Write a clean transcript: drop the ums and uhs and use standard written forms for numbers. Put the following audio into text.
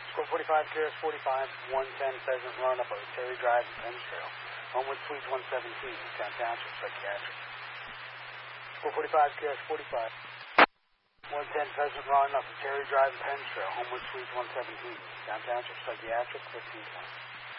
Score 45, Curious 45, 110 Pheasant Run up on Terry Drive and Penn Trail. Homewood Suites 117, Town Township, Psychiatric. Score 45, Curious 45, 110 Pheasant Run up on Terry Drive and Penn Trail. Homewood Suites 117, Town Township, Psychiatric, 15 points.